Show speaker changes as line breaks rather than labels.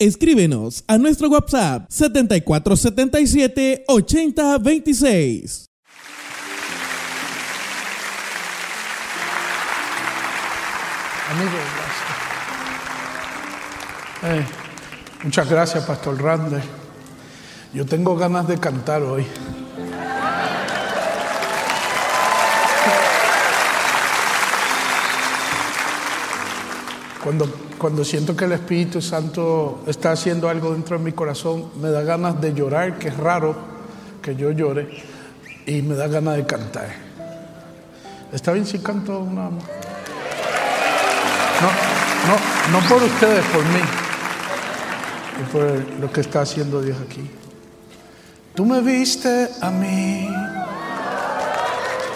Escríbenos a nuestro WhatsApp 7477-8026.
Amigo, gracias. Muchas gracias, Pastor Randall. Yo tengo ganas de cantar hoy. Cuando siento que el Espíritu Santo está haciendo algo dentro de mi corazón, me da ganas de llorar, que es raro que yo llore, y me da ganas de cantar. ¿Está bien si canto una? No por ustedes, por mí, y por lo que está haciendo Dios aquí. Tú me viste a mí